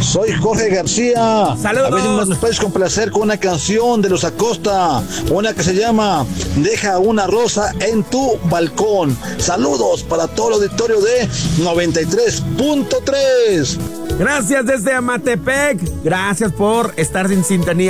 Soy Jorge García. Saludos. A ver si nos puedes complacer con una canción de Los Acosta, una que se llama Deja una rosa en tu balcón. Saludos para todo el auditorio de 93.3. Gracias desde Amatepec. Gracias por estar en sintonía.